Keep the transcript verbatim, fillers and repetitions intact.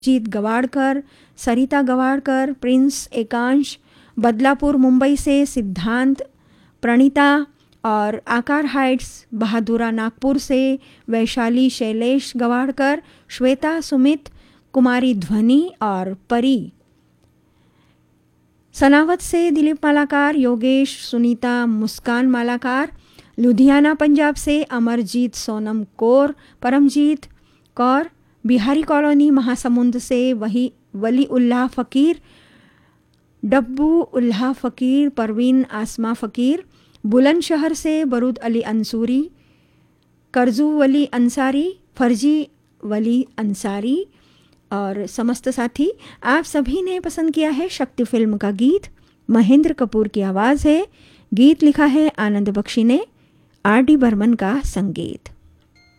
जीत गवाड़कर, सरिता गवाड़कर, Prince एकांश, बदलापुर मुंबई से सिद्धांत, प्रणीता और आकार हाइट्स बहादुरा नागपुर से वैशाली शैलेश गवाड़कर, श्वेता सुमित, कुमारी ध्वनि और परी सनावत से दिलीप मालाकार, योगेश सुनीता मुस्कान मालाकार, लुधियाना पंजाब से अमरजीत सोनम कौर, परमजीत कौर, बिहारी कॉलोनी महासमुंद से वही वली उल्लाह फ़कीर, डब्बू उल्लाह फ़कीर, परवीन आसमा फ़कीर, बुलंदशहर से बरूद अली अंसूरी, करजू वली अंसारी, फर्जी वली अंसारी और समस्त साथी। आप सभी ने पसंद किया है शक्ति फिल्म का गीत। महेंद्र कपूर की आवाज़ है, गीत लिखा है आनंद बख्शी ने, आर डी बर्मन का संगीत।